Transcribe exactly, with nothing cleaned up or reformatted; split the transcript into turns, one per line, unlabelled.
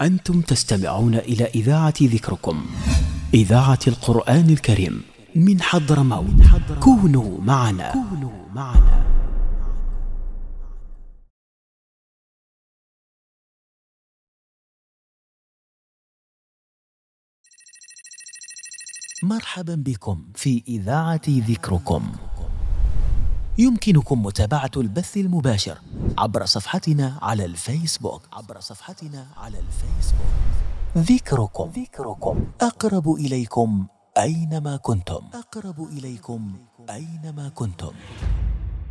أنتم تستمعون إلى إذاعة ذكركم، إذاعة القرآن الكريم من حضرموت. كونوا معنا. كونوا معنا. مرحبا بكم في إذاعة ذكركم. يمكنكم متابعة البث المباشر عبر صفحتنا على الفيسبوك عبر صفحتنا على الفيسبوك ذكركم. ذكركم أقرب إليكم أينما كنتم. أقرب إليكم أينما كنتم.